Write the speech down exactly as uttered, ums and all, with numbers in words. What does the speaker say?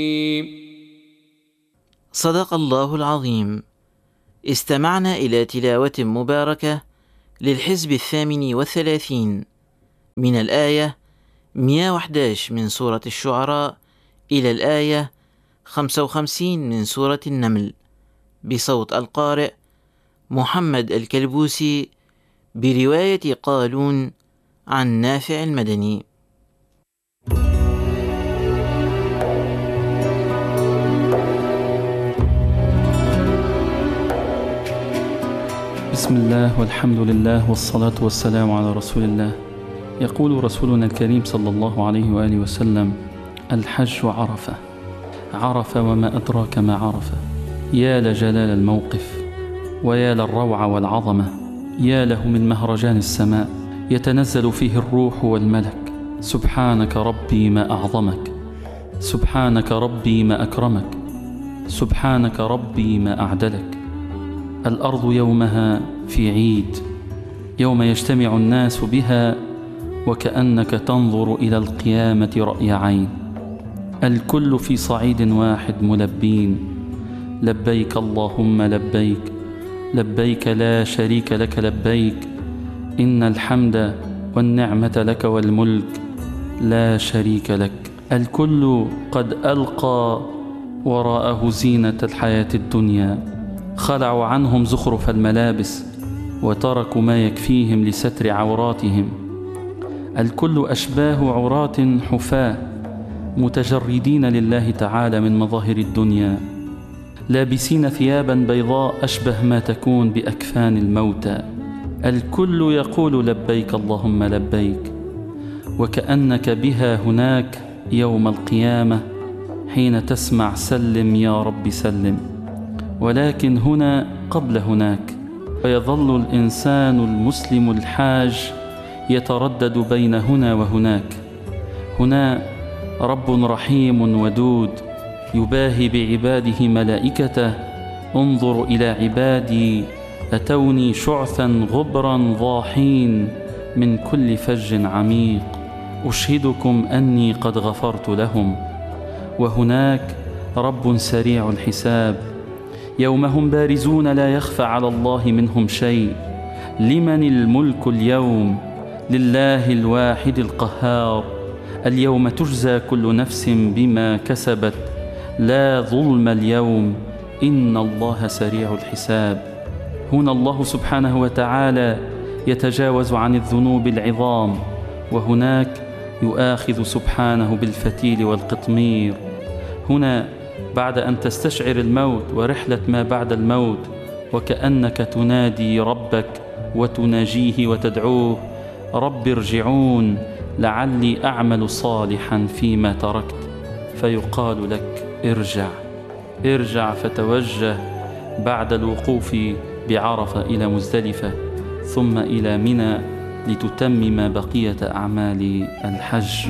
صدق الله العظيم. استمعنا إلى تلاوة مباركة للحزب الثامن والثلاثين من الآية مئة وأحد عشر من سورة الشعراء إلى الآية خمسة وخمسين من سورة النمل، بصوت القارئ محمد الكلبوسي، برواية قالون عن نافع المدني. بسم الله والحمد لله والصلاة والسلام على رسول الله. يقول رسولنا الكريم صلى الله عليه وآله وسلم: الحج عرفة. عرفة وما أدراك ما عرفة. يا لجلال الموقف، ويا للروعة والعظمة، يا له من مهرجان السماء يتنزل فيه الروح والملك. سبحانك ربي ما أعظمك، سبحانك ربي ما أكرمك، سبحانك ربي ما أعدلك. الأرض يومها في عيد، يوم يجتمع الناس بها وكأنك تنظر إلى القيامة رأي عين. الكل في صعيد واحد ملبين: لبيك اللهم لبيك، لبيك لا شريك لك لبيك، إن الحمد والنعمة لك والملك لا شريك لك. الكل قد ألقى وراءه زينة الحياة الدنيا، خلعوا عنهم زخرف الملابس وتركوا ما يكفيهم لستر عوراتهم. الكل أشباه عراة حفاة متجردين لله تعالى من مظاهر الدنيا، لابسين ثيابا بيضاء أشبه ما تكون بأكفان الموتى. الكل يقول لبيك اللهم لبيك، وكأنك بها هناك يوم القيامة حين تسمع سلم يا رب سلم. ولكن هنا قبل هناك، ويظل الإنسان المسلم الحاج يتردد بين هنا وهناك. هنا رب رحيم ودود يباهي بعباده ملائكته: انظر إلى عبادي أتوني شعثا غبرا ضاحين من كل فج عميق، أشهدكم أني قد غفرت لهم. وهناك رب سريع الحساب، يوم هم بارزون لا يخفى على الله منهم شيء. لمن الملك اليوم؟ لله الواحد القهار. اليوم تجزى كل نفس بما كسبت، لا ظلم اليوم، إن الله سريع الحساب. هنا الله سبحانه وتعالى يتجاوز عن الذنوب العظام، وهناك يؤاخذ سبحانه بالفتيل والقطمير. هنا بعد أن تستشعر الموت ورحلة ما بعد الموت، وكأنك تنادي ربك وتناجيه وتدعوه: رب ارجعون لعلي أعمل صالحا فيما تركت. فيقال لك: ارجع ارجع فتوجه بعد الوقوف بعرفة إلى مزدلفة، ثم إلى منى لتتمم بقية أعمال الحج.